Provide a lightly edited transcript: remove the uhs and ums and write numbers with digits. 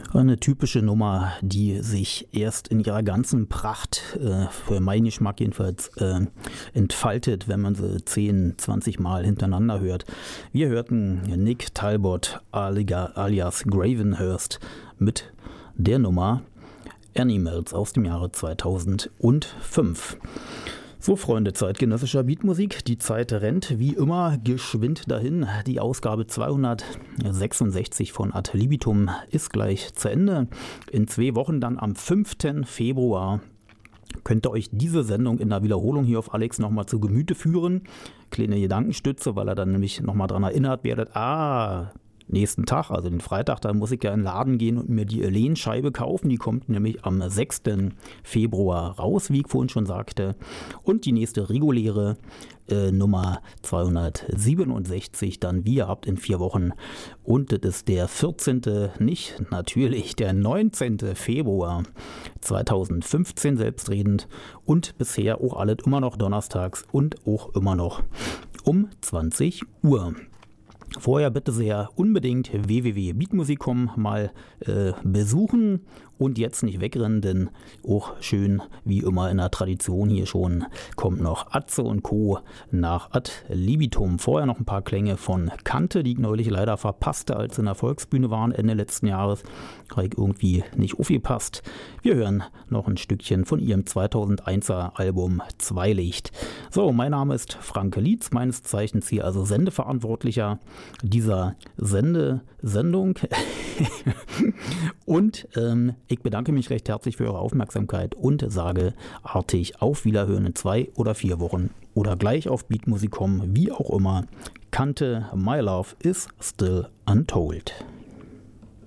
Eine typische Nummer, die sich erst in ihrer ganzen Pracht, für meinen Geschmack jedenfalls, entfaltet, wenn man sie 10, 20 Mal hintereinander hört. Wir hörten Nick Talbot alias Gravenhurst mit der Nummer Animals aus dem Jahre 2005. So, Freunde zeitgenössischer Beatmusik, die Zeit rennt wie immer geschwind dahin. Die Ausgabe 266 von Ad Libitum ist gleich zu Ende. In 2 Wochen dann am 5. Februar könnt ihr euch diese Sendung in der Wiederholung hier auf Alex nochmal zu Gemüte führen. Kleine Gedankenstütze, weil er dann nämlich nochmal daran erinnert werdet, nächsten Tag, also den Freitag, da muss ich ja in den Laden gehen und mir die Elen-Scheibe kaufen. Die kommt nämlich am 6. Februar raus, wie ich vorhin schon sagte. Und die nächste reguläre Nummer 267 dann, wie ihr habt, in 4 Wochen. Und das ist der 14., natürlich der 19. Februar 2015 selbstredend. Und bisher auch alles immer noch donnerstags und auch immer noch um 20 Uhr. Vorher bitte sehr unbedingt www.beatmusik.com mal besuchen und jetzt nicht wegrennen, denn auch schön wie immer in der Tradition hier schon kommt noch Atze und Co. nach Ad Libitum. Vorher noch ein paar Klänge von Kante, die ich neulich leider verpasste, als sie in der Volksbühne waren Ende letzten Jahres. Habe ich irgendwie nicht aufgepasst. Wir hören noch ein Stückchen von ihrem 2001er Album Zweilicht. So, mein Name ist Franke Lietz, meines Zeichens hier also Sendeverantwortlicher dieser Sendung. Und ich bedanke mich recht herzlich für eure Aufmerksamkeit und sage artig auf Wiederhören in 2 oder 4 Wochen oder gleich auf Beatmusik.com, wie auch immer. Kante, My Love is Still Untold.